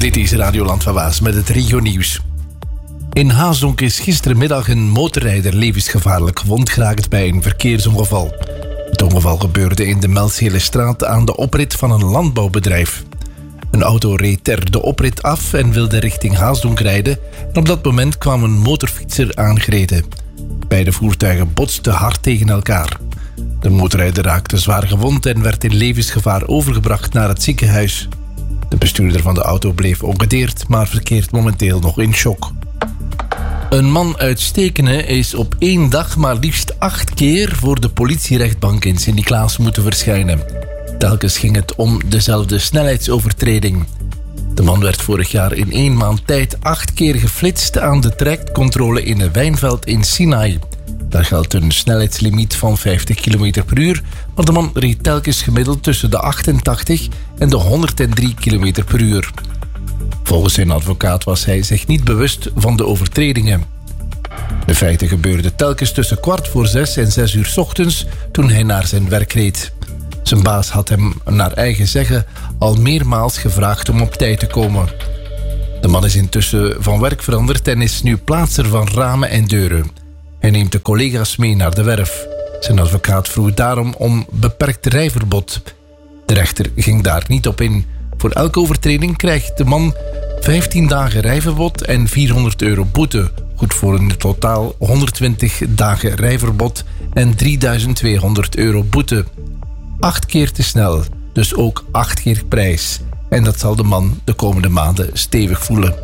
Dit is Radioland van Waas met het regionieuws. In Haasdonk is gistermiddag een motorrijder levensgevaarlijk gewond geraakt bij een verkeersongeval. Het ongeval gebeurde in de Melseelestraat aan de oprit van een landbouwbedrijf. Een auto reed er de oprit af en wilde richting Haasdonk rijden. En op dat moment kwam een motorfietser aangereden. Beide voertuigen botsten hard tegen elkaar. De motorrijder raakte zwaar gewond en werd in levensgevaar overgebracht naar het ziekenhuis. De bestuurder van de auto bleef ongedeerd, maar verkeert momenteel nog in shock. Een man uit Stekene is op 1 dag maar liefst 8 keer voor de politierechtbank in Sint-Niklaas moeten verschijnen. Telkens ging het om dezelfde snelheidsovertreding. De man werd vorig jaar in 1 maand tijd 8 keer geflitst aan de trajectcontrole in een wijnveld in Sinaai. Daar geldt een snelheidslimiet van 50 km per uur, maar de man reed telkens gemiddeld tussen de 88 en de 103 km per uur. Volgens zijn advocaat was hij zich niet bewust van de overtredingen. De feiten gebeurden telkens tussen 5:15 en 6 uur 's ochtends toen hij naar zijn werk reed. Zijn baas had hem naar eigen zeggen al meermaals gevraagd om op tijd te komen. De man is intussen van werk veranderd en is nu plaatser van ramen en deuren. Hij neemt de collega's mee naar de werf. Zijn advocaat vroeg daarom om beperkt rijverbod. De rechter ging daar niet op in. Voor elke overtreding krijgt de man 15 dagen rijverbod en €400 boete. Goed voor een totaal 120 dagen rijverbod en €3200 boete. 8 keer te snel, dus ook 8 keer prijs. En dat zal de man de komende maanden stevig voelen.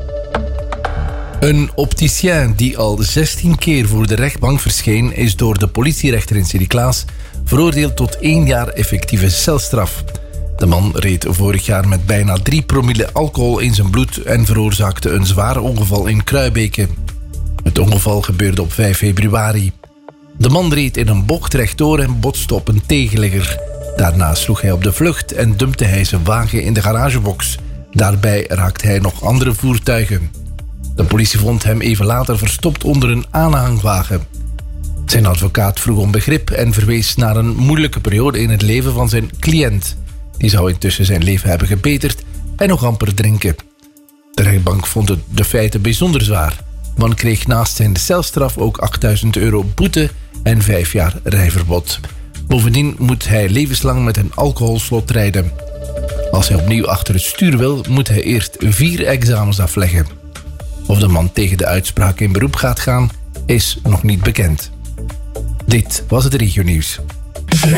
Een opticien die al 16 keer voor de rechtbank verscheen, is door de politierechter in Sint-Niklaas veroordeeld tot 1 jaar effectieve celstraf. De man reed vorig jaar met bijna 3 promille alcohol in zijn bloed en veroorzaakte een zwaar ongeval in Kruibeke. Het ongeval gebeurde op 5 februari. De man reed in een bocht rechtdoor en botste op een tegenligger. Daarna sloeg hij op de vlucht en dumpte hij zijn wagen in de garagebox. Daarbij raakte hij nog andere voertuigen. De politie vond hem even later verstopt onder een aanhangwagen. Zijn advocaat vroeg om begrip en verwees naar een moeilijke periode in het leven van zijn cliënt. Die zou intussen zijn leven hebben gebeterd en nog amper drinken. De rechtbank vond de feiten bijzonder zwaar. De man kreeg naast zijn celstraf ook €8000 boete en 5 jaar rijverbod. Bovendien moet hij levenslang met een alcoholslot rijden. Als hij opnieuw achter het stuur wil, moet hij eerst 4 examens afleggen. Of de man tegen de uitspraak in beroep gaat gaan, is nog niet bekend. Dit was het regionieuws.